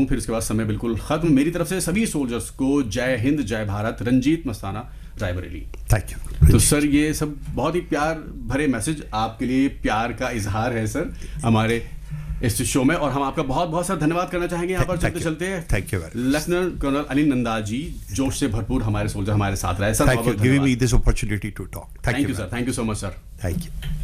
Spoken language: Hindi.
दूं, फिर उसके बाद समय बिल्कुल खत्म। मेरी तरफ से सभी सोल्जर्स को जय हिंद, जय भारत। रंजीत मस्ताना, रायबरेली। Thank you. तो सर ये सब बहुत ही प्यार भरे मैसेज, आपके लिए प्यार का इजहार है सर हमारे इस शो में, और हम आपका बहुत बहुत सर धन्यवाद करना चाहेंगे यहाँ पर चलते चलते। Thank you. Lieutenant colonel Anil Nanda ji, जोश से भरपूर हमारे सोल्जर हमारे साथ रहे sir. Thank you giving me this opportunity to talk. Thank you sir, thank you so much sir. Thank you.